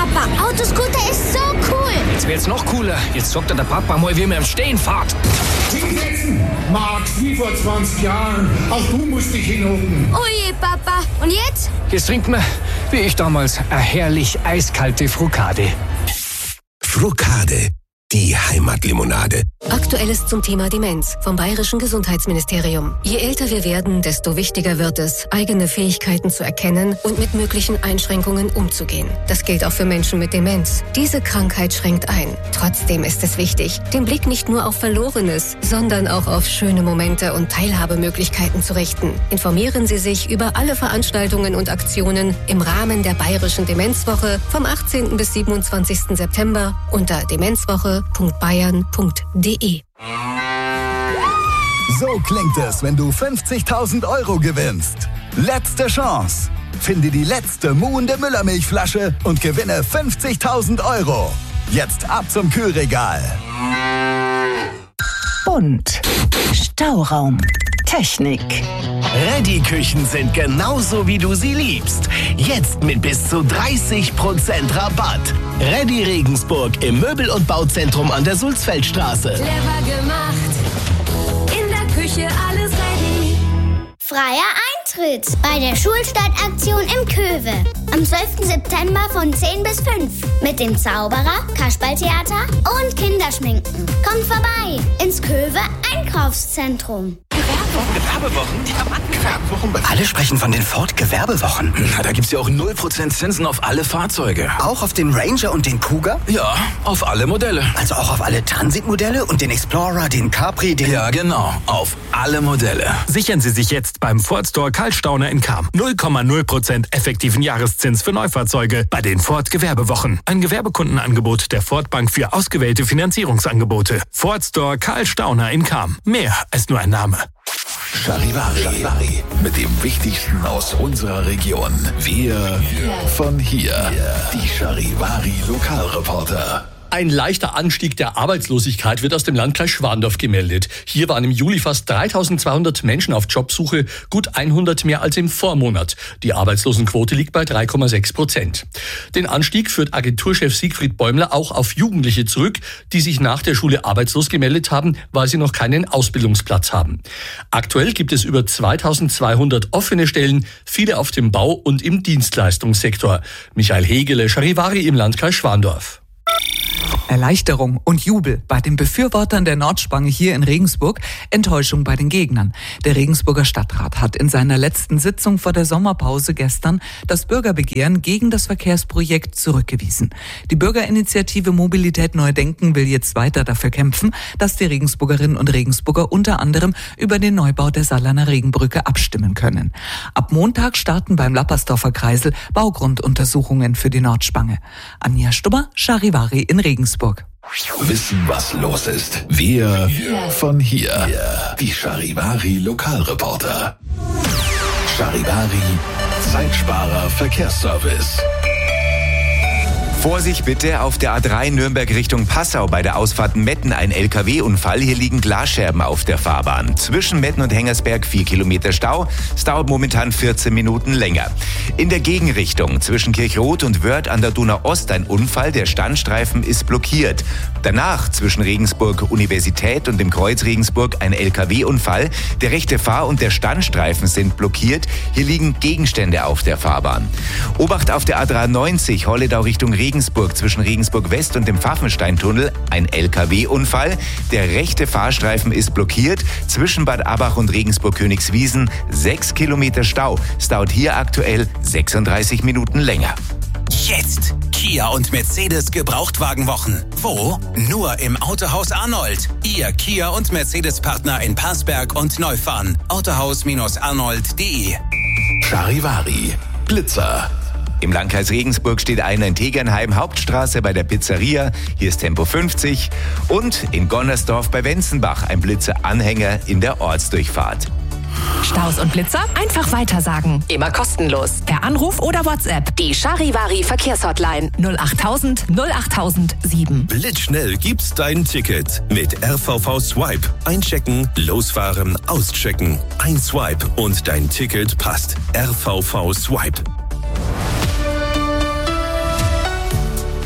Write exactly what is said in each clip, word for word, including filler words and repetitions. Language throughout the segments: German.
Papa, Autoscooter ist so cool. Jetzt wird's noch cooler. Jetzt sagt der Papa mal, wie man im Stehen fährt. Hinsetzen, Max, wie vor zwanzig Jahren. Auch du musst dich hinhocken. Oh je, Papa. Und jetzt? Jetzt trinkt man, wie ich damals, eine herrlich eiskalte Frukade. Frukade, die Heimatlimonade. Aktuelles zum Thema Demenz vom Bayerischen Gesundheitsministerium. Je älter wir werden, desto wichtiger wird es, eigene Fähigkeiten zu erkennen und mit möglichen Einschränkungen umzugehen. Das gilt auch für Menschen mit Demenz. Diese Krankheit schränkt ein. Trotzdem ist es wichtig, den Blick nicht nur auf Verlorenes, sondern auch auf schöne Momente und Teilhabemöglichkeiten zu richten. Informieren Sie sich über alle Veranstaltungen und Aktionen im Rahmen der Bayerischen Demenzwoche vom achtzehnten bis siebenundzwanzigsten September unter demenzwoche punkt bayern punkt de. So klingt es, wenn du fünfzigtausend Euro gewinnst. Letzte Chance. Finde die letzte muhende Müllermilchflasche und gewinne fünfzigtausend Euro. Jetzt ab zum Kühlregal. Und Stauraum. Technik. Ready-Küchen sind genauso, wie du sie liebst. Jetzt mit bis zu dreißig Prozent Rabatt. Ready Regensburg im Möbel- und Bauzentrum an der Sulzfeldstraße. Clever gemacht. In der Küche alles ready. Freier Eintritt bei der Schulstadtaktion im Köwe. Am zwölften September von zehn bis fünf. Mit dem Zauberer, Kasperltheater und Kinderschminken. Kommt vorbei ins Köwe Einkaufszentrum. Gewerbewochen? Die Gewerbewochen? Alle sprechen von den Ford Gewerbewochen. Na, da gibt's ja auch null Prozent Zinsen auf alle Fahrzeuge. Auch auf den Ranger und den Kuga? Ja, auf alle Modelle. Also auch auf alle Transitmodelle und den Explorer, den Capri, den... Ja, genau. Auf alle Modelle. Sichern Sie sich jetzt beim Ford Store Karl-Stauner in Cham. null Komma null Prozent effektiven Jahreszins für Neufahrzeuge bei den Ford Gewerbewochen. Ein Gewerbekundenangebot der Ford Bank für ausgewählte Finanzierungsangebote. Ford Store Karl-Stauner in Cham. Mehr als nur ein Name. Charivari. Charivari. Mit dem Wichtigsten aus unserer Region. Wir von hier. Die Charivari Lokalreporter. Ein leichter Anstieg der Arbeitslosigkeit wird aus dem Landkreis Schwandorf gemeldet. Hier waren im Juli fast dreitausendzweihundert Menschen auf Jobsuche, gut hundert mehr als im Vormonat. Die Arbeitslosenquote liegt bei drei Komma sechs Prozent. Den Anstieg führt Agenturchef Siegfried Bäumler auch auf Jugendliche zurück, die sich nach der Schule arbeitslos gemeldet haben, weil sie noch keinen Ausbildungsplatz haben. Aktuell gibt es über zweitausendzweihundert offene Stellen, viele auf dem Bau- und im Dienstleistungssektor. Michael Hegele, Charivari im Landkreis Schwandorf. Erleichterung und Jubel bei den Befürwortern der Nordspange hier in Regensburg, Enttäuschung bei den Gegnern. Der Regensburger Stadtrat hat in seiner letzten Sitzung vor der Sommerpause gestern das Bürgerbegehren gegen das Verkehrsprojekt zurückgewiesen. Die Bürgerinitiative Mobilität Neu Denken will jetzt weiter dafür kämpfen, dass die Regensburgerinnen und Regensburger unter anderem über den Neubau der Saarlaner Regenbrücke abstimmen können. Ab Montag starten beim Lappersdorfer Kreisel Baugrunduntersuchungen für die Nordspange. Anja Stubber, Charivari in Regensburg. Wissen, was los ist. Wir von hier. Die Charivari Lokalreporter. Charivari Zeitsparer Verkehrsservice. Vorsicht bitte, auf der A drei Nürnberg Richtung Passau bei der Ausfahrt Metten ein L K W-Unfall. Hier liegen Glasscherben auf der Fahrbahn. Zwischen Metten und Hengersberg vier Kilometer Stau. Es dauert momentan vierzehn Minuten länger. In der Gegenrichtung zwischen Kirchroth und Wörth an der Donau-Ost ein Unfall. Der Standstreifen ist blockiert. Danach zwischen Regensburg Universität und dem Kreuz Regensburg ein L K W-Unfall. Der rechte Fahr- und der Standstreifen sind blockiert. Hier liegen Gegenstände auf der Fahrbahn. Obacht auf der A dreiundneunzig Holledau Richtung Regensburg. Regensburg zwischen Regensburg West und dem Pfaffensteintunnel ein L K W-Unfall. Der rechte Fahrstreifen ist blockiert. Zwischen Bad Abach und Regensburg-Königswiesen sechs Kilometer Stau. Es dauert hier aktuell sechsunddreißig Minuten länger. Jetzt Kia und Mercedes Gebrauchtwagenwochen. Wo? Nur im Autohaus Arnold. Ihr Kia und Mercedes-Partner in Parsberg und Neufahren. autohaus arnold punkt de. Charivari Blitzer. Im Landkreis Regensburg steht einer in Tegernheim, Hauptstraße bei der Pizzeria. Hier ist Tempo fünfzig. Und in Gonnersdorf bei Wenzenbach ein Blitzer-Anhänger in der Ortsdurchfahrt. Staus und Blitzer einfach weitersagen. Immer kostenlos. Per Anruf oder WhatsApp. Die Charivari Verkehrshotline null achttausend null achttausend sieben. Blitzschnell gibt's dein Ticket mit R V V Swipe. Einchecken, losfahren, auschecken. Ein Swipe und dein Ticket passt. R V V Swipe.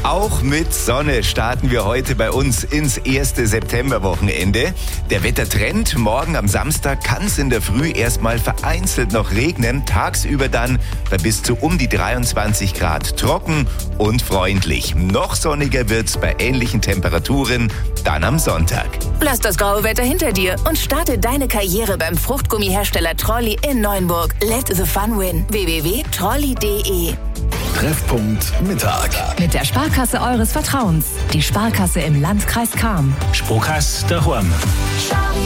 Auch mit Sonne starten wir heute bei uns ins erste Septemberwochenende. Der Wettertrend: morgen am Samstag kann es in der Früh erstmal vereinzelt noch regnen, tagsüber dann bei bis zu um die dreiundzwanzig Grad trocken und freundlich. Noch sonniger wird's bei ähnlichen Temperaturen dann am Sonntag. Lass das graue Wetter hinter dir und starte deine Karriere beim Fruchtgummihersteller Trolli in Neuenburg. Let the fun win. w w w punkt trolli punkt de. Treffpunkt Mittag. Mit der Sparkasse eures Vertrauens. Die Sparkasse im Landkreis Cham. Sparkasse daheim.